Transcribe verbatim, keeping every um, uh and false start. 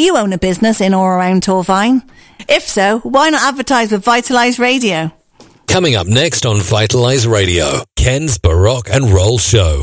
you own a business in or around Torvine? If so, why not advertise with Vitalise Radio? Coming up next on Vitalise Radio, Ken's Baroque and Roll Show.